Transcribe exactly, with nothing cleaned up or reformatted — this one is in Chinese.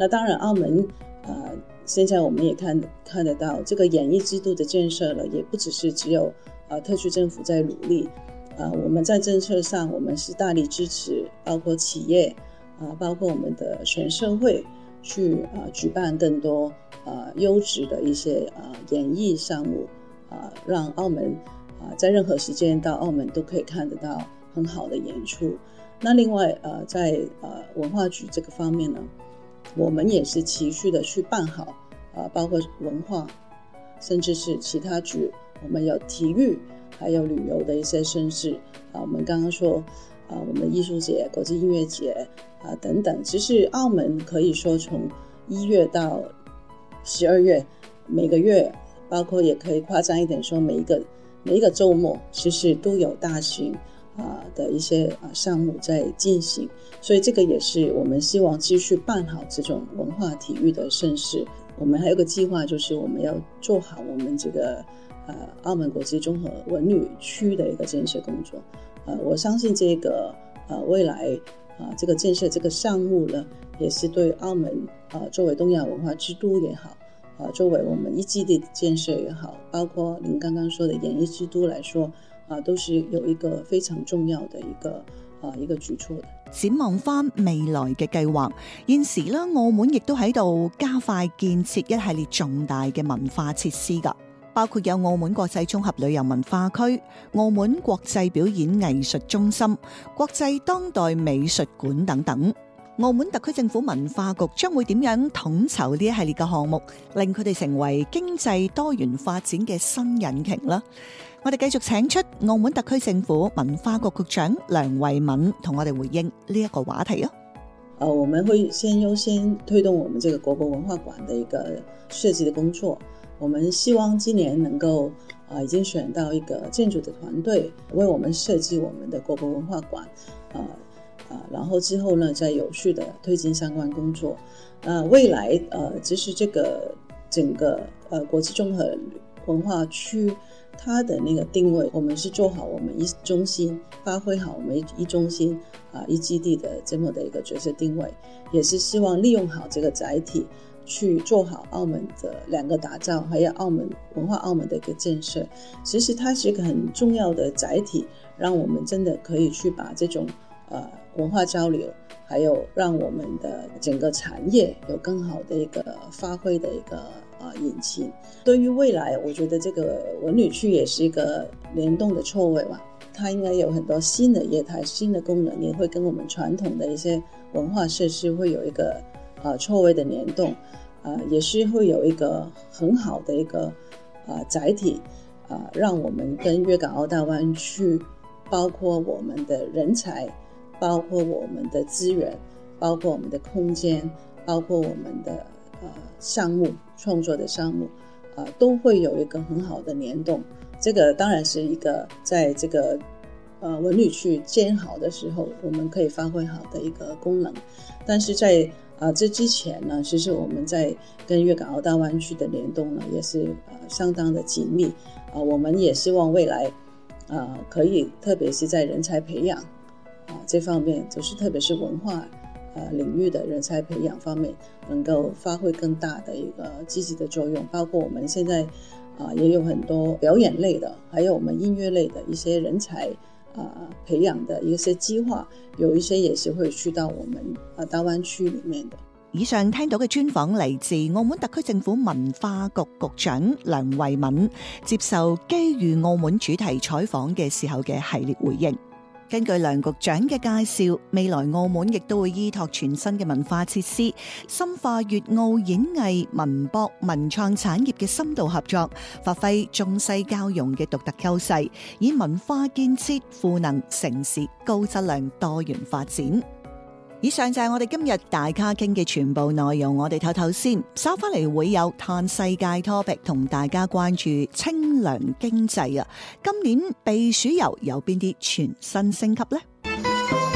那当然澳门呃，现在我们也看看得到这个演艺之都的建设了，也不只是只有呃特区政府在努力，呃，我们在政策上我们是大力支持，包括企业呃，包括我们的全社会去呃举办更多呃优质的一些呃演艺项目，呃，让澳门啊、呃、在任何时间到澳门都可以看得到很好的演出。那另外呃在呃文化局这个方面呢，我们也是持续的去办好呃包括文化甚至是其他局，我们有体育还有旅游的一些盛事啊、呃，我们刚刚说啊、呃、我们的艺术节、国际音乐节啊、呃、等等。其实澳门可以说从一月到十二月每个月，包括也可以夸张一点说每一个每一个周末其实都有大型啊的一些啊项目在进行，所以这个也是我们希望继续办好这种文化体育的盛事。我们还有个计划，就是我们要做好我们这个呃澳门国际综合文旅区的一个建设工作。呃，我相信这个呃未来啊、呃、这个建设这个项目呢，也是对澳门呃作为东亚文化之都也好，呃作为我们一基地的建设也好，包括您刚刚说的演艺之都来说。啊，都是有一個非常重要的一個啊一個舉措的。 展望翻未來嘅計劃，現時咧澳門亦都喺度加快建設一系列重大嘅文化設施㗎，包括有澳門國際綜合旅遊文化區、澳門國際表演藝術中心、國際當代美術館等等。澳門特區政府文化局將會點樣統籌呢一系列嘅項目，令佢哋成為經濟多元發展嘅新引擎呢？我哋繼續請出澳門特區政府文化局局長梁慧敏同我哋回應呢一個話題啊。 呃，我們會先優先推動我們這個國寶文化館的一個設計的工作。我們希望今年能夠啊、呃，已經選到一個建築的團隊為我們設計我們的國寶文化館，啊、呃、啊，然後之後呢，再有序的推進相關工作。呃，未來呃，其實這個整個呃國際綜合文化區。它的那個定位，我們是做好我們一中心，發揮好我們一中心啊一基地的這麼的一個角色定位，也是希望利用好這個載體去做好澳門的兩個打造，還有澳門文化澳門的一個建設。其實它是一個很重要的載體，讓我們真的可以去把這種呃文化交流，還有讓我們的整個產業有更好的一個發揮的一個啊，引擎。對於未來，我覺得這個文旅區也是一個聯動的錯位吧。它應該有很多新的業態、新的功能，也會跟我們傳統的一些文化設施會有一個啊錯位的聯動，啊，也是會有一個很好的一個啊載體啊，讓我們跟粵港澳大灣區，包括我們的人才，包括我們的資源，包括我們的空間，包括我們的呃項目創作的項目，呃都會有一個很好的聯動。這個當然是一個在這個呃文旅區建好的時候，我們可以發揮好的一個功能。但是在啊、呃、這之前呢，其實我們在跟粵港澳大灣區的聯動呢，也是呃相當的緊密啊、呃。我們也希望未來啊、呃、可以，特別是在人才培養啊、呃、這方面，就是特別是文化。呃，領域的人才培養方面能夠發揮更大的一個積極的作用，包括我們現在啊、呃、也有很多表演類的，還有我們音樂類的一些人才啊、呃、培養的一些計劃，有一些也是會去到我們啊大灣區裡面的。 以上聽到嘅專訪嚟自澳門特區政府文化局局長梁慧敏，接受機遇澳門主題採訪嘅時候嘅系列回應。根據梁局長嘅介紹，未來澳門亦都會依託全新嘅文化設施，深化粵澳演藝、文博、文創產業嘅深度合作，發揮中西交融嘅獨特優勢，以文化建設賦能城市高質量多元發展。以上就係我哋今日大咖傾嘅全部內容，我哋唞唞先，稍翻嚟會有嘆世界 topic 同大家關注清涼經濟啊！今年避暑遊有邊啲全新升級呢？